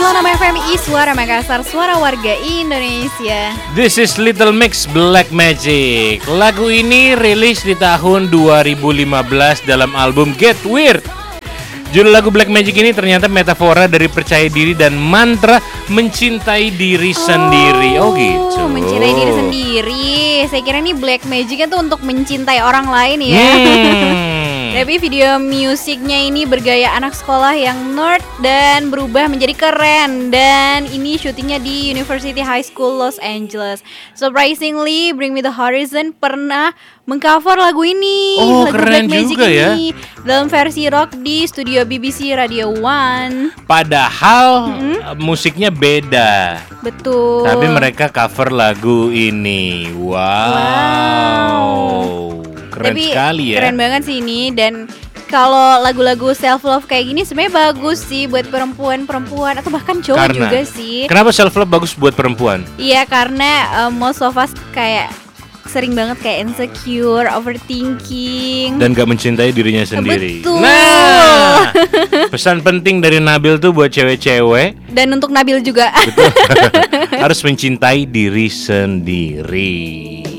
FMI Suara Makassar, suara warga Indonesia. This is Little Mix Black Magic. Lagu ini rilis di tahun 2015 dalam album Get Weird. Judul lagu Black Magic ini ternyata metafora dari percaya diri dan mantra mencintai diri sendiri. Oh gitu. Mencintai diri sendiri. Saya kira ini Black Magic itu untuk mencintai orang lain ya. Tapi video musiknya ini bergaya anak sekolah yang nerd dan berubah menjadi keren. Dan ini syutingnya di University High School Los Angeles. Surprisingly, Bring Me The Horizon pernah mengcover lagu ini. Oh, lagu keren Black Magic juga ya. ini dalam versi rock di studio BBC Radio One. Padahal musiknya beda. Betul. Tapi mereka cover lagu ini. Wow. Keren sekali ya. Keren banget sih ini. Dan kalau lagu-lagu self love kayak gini sebenarnya bagus sih buat perempuan-perempuan atau bahkan cowok juga sih. Kenapa self love bagus buat perempuan? Iya, karena most of us kayak sering banget kayak insecure, overthinking, dan gak mencintai dirinya sendiri. Betul. Nah, pesan penting dari Nabil tuh buat cewek-cewek. Dan untuk Nabil juga. Betul. Harus mencintai diri sendiri.